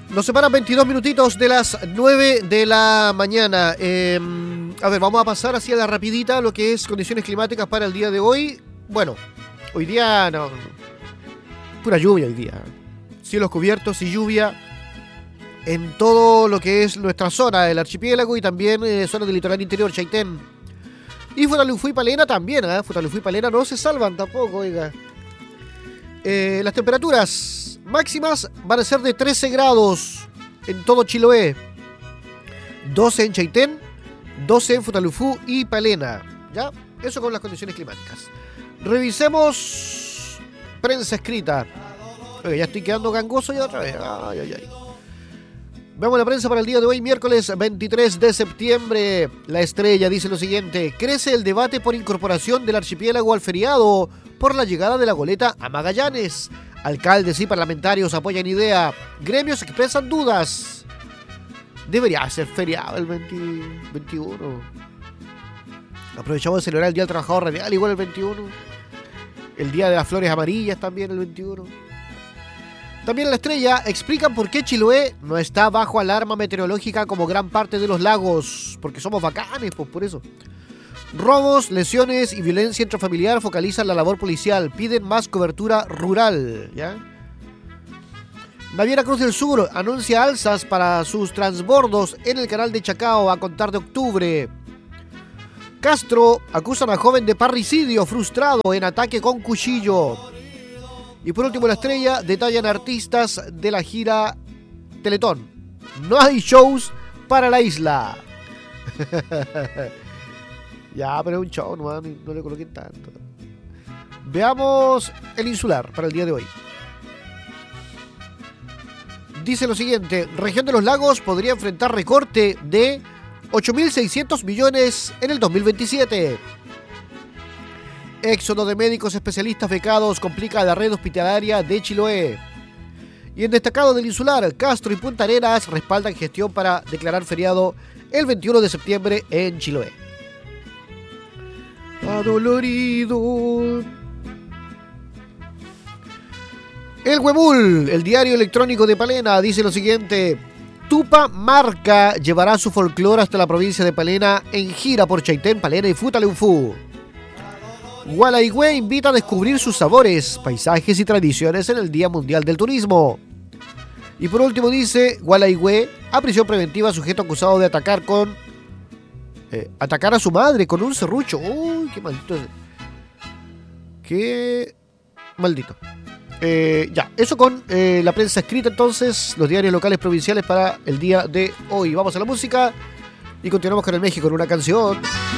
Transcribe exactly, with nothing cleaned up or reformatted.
Nos separan veintidós minutitos de las nueve de la mañana. Eh, a ver, vamos a pasar así a la rapidita lo que es condiciones climáticas para el día de hoy. Bueno, hoy día no, pura lluvia hoy día. Cielos cubiertos y lluvia en todo lo que es nuestra zona del archipiélago y también eh, zona del litoral interior, Chaitén. Y Futalufú y Palena también, ¿eh? Futalufú y Palena no se salvan tampoco, oiga. Eh, las temperaturas máximas van a ser de trece grados en todo Chiloé, doce en Chaitén, doce en Futalufú y Palena. ¿Ya? Eso con las condiciones climáticas. Revisemos prensa escrita. Oiga, ya estoy quedando gangoso ya otra vez. Ay, ay, ay. Veamos la prensa para el día de hoy, miércoles veintitrés de septiembre. La Estrella dice lo siguiente: crece el debate por incorporación del archipiélago al feriado por la llegada de la goleta a Magallanes. Alcaldes y parlamentarios apoyan idea. Gremios expresan dudas. Debería ser feriado el veinte, veintiuno. Aprovechamos de celebrar el Día del Trabajador Radial, igual el veintiuno. El Día de las Flores Amarillas también el veintiuno. También en La Estrella explican por qué Chiloé no está bajo alarma meteorológica como gran parte de los lagos. Porque somos bacanes, pues por eso. Robos, lesiones y violencia intrafamiliar focalizan la labor policial. Piden más cobertura rural. ¿Ya? Naviera Cruz del Sur anuncia alzas para sus transbordos en el canal de Chacao a contar de octubre. Castro acusan a joven de parricidio frustrado en ataque con cuchillo. Y por último, La Estrella detallan artistas de la gira Teletón. No hay shows para la isla. Ya, pero es un show, no, no le coloquen tanto. Veamos el insular para el día de hoy. Dice lo siguiente: región de los lagos podría enfrentar recorte de ocho mil seiscientos millones en el dos mil veintisiete. Éxodo de médicos especialistas becados complica la red hospitalaria de Chiloé. Y en destacado del insular, Castro y Punta Arenas respaldan gestión para declarar feriado el veintiuno de septiembre en Chiloé. Adolorido. El Huemul, el diario electrónico de Palena, dice lo siguiente: Tupa Marca llevará su folclore hasta la provincia de Palena en gira por Chaitén, Palena y Futalufú. Gualaigüe invita a descubrir sus sabores, paisajes y tradiciones en el Día Mundial del Turismo. Y por último dice: Gualaigüe a prisión preventiva sujeto acusado de atacar con eh, atacar a su madre con un serrucho. Uy, qué maldito. Qué maldito. Eh, ya, eso con eh, la prensa escrita entonces, los diarios locales provinciales para el día de hoy. Vamos a la música y continuamos con el México en una canción.